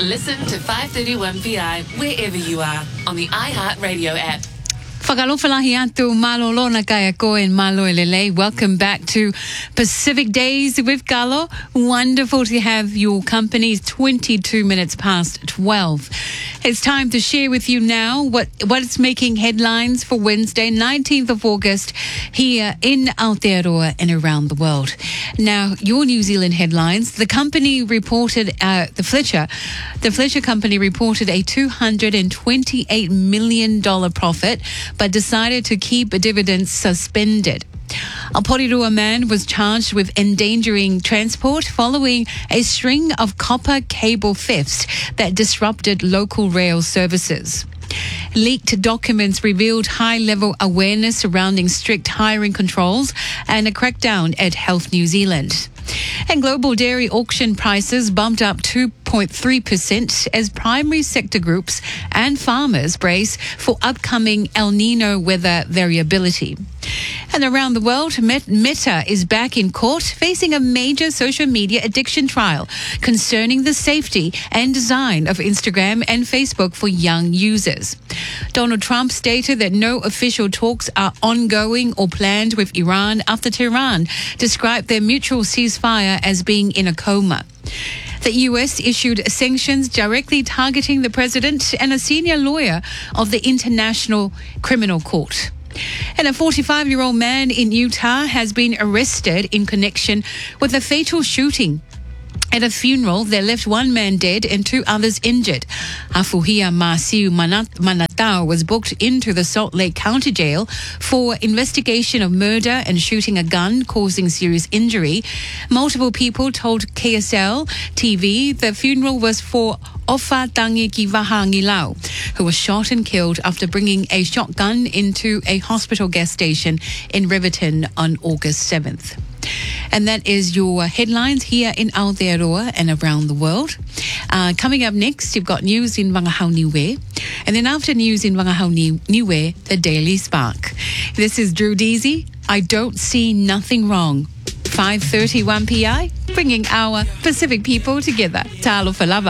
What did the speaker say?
Listen to 531PI wherever you are on the iHeartRadio app. Whakalofalahi atu malolona kaya koe malo elele. Welcome back to Pacific Days with Galo. Wonderful to have your company. 22 minutes past 12. It's time to share with you now what's making headlines for Wednesday, 19th of August, here in Aotearoa and around the world. Now, your New Zealand headlines. The company reported, the Fletcher Company reported a $228 million profit, but decided to keep dividends suspended. A Porirua man was charged with endangering transport following a string of copper cable thefts that disrupted local rail services. Leaked documents revealed high-level awareness surrounding strict hiring controls and a crackdown at Health New Zealand. And global dairy auction prices bumped up 2.3% as primary sector groups and farmers brace for upcoming El Nino weather variability. And around the world, Meta is back in court facing a major social media addiction trial concerning the safety and design of Instagram and Facebook for young users. Donald Trump stated that no official talks are ongoing or planned with Iran after Tehran described their mutual ceasefire as being in a coma. The US issued sanctions directly targeting the president and a senior lawyer of the International Criminal Court. And a 45-year-old man in Utah has been arrested in connection with a fatal shooting at a funeral that left one man dead and two others injured. Afuhia Masiu Manatao was booked into the Salt Lake County Jail for investigation of murder and shooting a gun causing serious injury. Multiple people told KSL TV the funeral was for Ofa Tangiki Vahangilau, who was shot and killed after bringing a shotgun into a hospital gas station in Riverton on August 7th. And that is your headlines here in Aotearoa and around the world. Coming up next, you've got news in Wangahau Niue. And then after news in Wangahau Niue, the Daily Spark. This is Drew Deasy. I don't see nothing wrong. 5:31 PI, bringing our Pacific people together. Talofa lava.